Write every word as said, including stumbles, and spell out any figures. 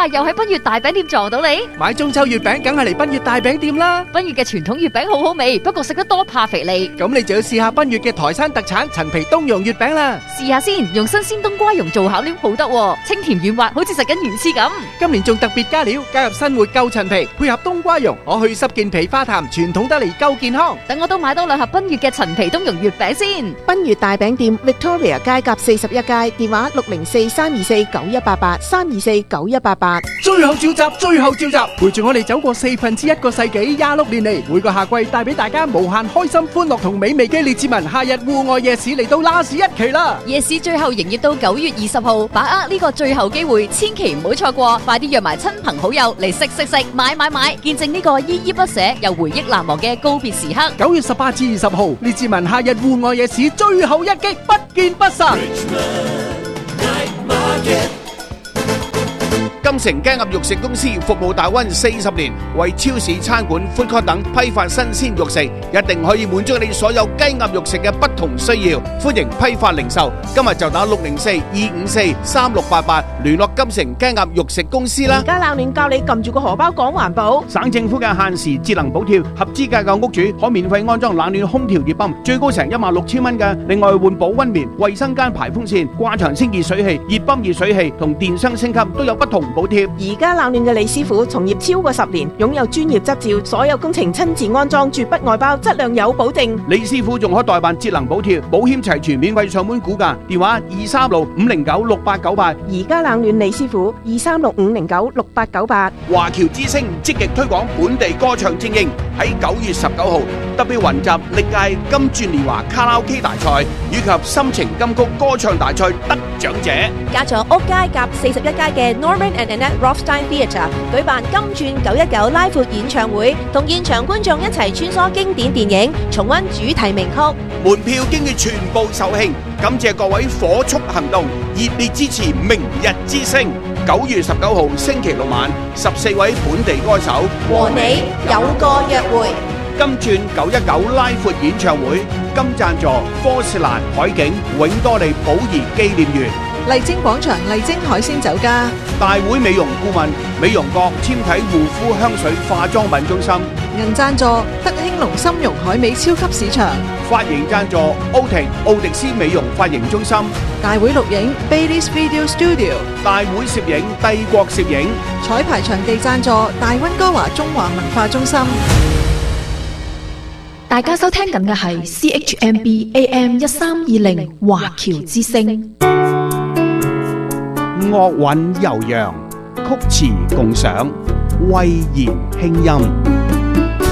哇，又喺奔月大餅店撞到你。 買中秋月餅梗係嚟奔月大餅店啦。 奔月嘅傳統月餅好好味，不過食得多怕肥膩。 咁你就要試下奔月嘅台山特產陳皮冬蓉月餅啦。 試下先，用新鮮冬瓜蓉做餡料好得喎，清甜軟滑，好似食緊魚翅咁。 今年仲特別加料，加入新活夠陳皮，配合冬瓜蓉，我去濕健脾化痰，傳統得嚟夠健康。 等我都買多兩盒奔月嘅陳皮冬蓉月餅先。 奔月大餅店 Victoria 街夾四十一街，電話六零四三二四九一八八三二四九一八八。 最後召集，最後召集，陪住我哋走過四分之一個世紀，廿六年嚟，每個夏季帶俾大家無限開心、歡樂同美味嘅列治文夏日戶外夜市嚟到拉市一期啦！ 夜市最後營業到九月二十號，把握呢個最後機會，千祈唔好錯過，快啲約埋親朋好友嚟食食食、買買買，見證呢個依依不捨又回憶難忘嘅告別時刻。 九月十八至二十號，列治文夏日戶外夜市最後一擊，不見不散。 金城雞鴨肉食公司服務大灣四十年，為超市、餐館、food court等批發新鮮肉食，一定可以滿足你所有雞鴨肉食嘅不同需要。歡迎批發零售，今日就打六零四二五四三六八八聯絡金城雞鴨肉食公司啦。 而家冷暖教你撳住個荷包講環保。 省政府嘅限時節能補貼，合資格嘅屋主可免費安裝冷暖空調熱泵，最高成一萬六千蚊嘅。另外換保溫棉、衛生間排風扇、掛牆清熱水器、熱泵熱水器同電箱升級都有不同補貼。 而家冷暖嘅李師傅從業超過十年，擁有專業執照，所有工程親自安裝，絕不外包，質量有保證。 李師傅仲可代辦節能補貼，保險齊全，免費上門估價，電話二三六五零九六八九八。 而家冷暖李師傅二三六五零九六八九八。 華僑之聲積極推廣本地歌唱精英，喺九月十九號特別雲集歷屆金鑽年華卡拉 OK 大賽以及深情金曲歌唱大賽得獎者， 加咗屋街夾四十一街嘅 Norman and Annette Rothstein Theatre 舉辦金鑽九一九拉闊演唱會，同現場觀眾一齊穿梭經典電影，重溫主題名曲。 門票經已全部售罄，感謝各位火速行動，熱烈支持明日之星。九月十九號星期六晚，十四位本地歌手和你有個約會。 金鑽九一九拉闊演唱會，金贊助科士蘭海景永多利寶儀紀念園。 麗晶廣場麗晶海鮮酒家， 大會美容顧問美容閣纖體護膚香水化妝品中心， 銀贊助德興隆參茸海味超級市場， 髮型贊助奧婷奧迪斯美容髮型中心， 大會錄影 Bailey's Video Studio， 大會攝影帝國攝影， 彩排場地贊助大溫哥華中華文化中心。 大家收聽緊嘅係 C H M B A M 一三二零華僑之聲。 樂韻悠揚，曲詞共賞，蔚然輕音。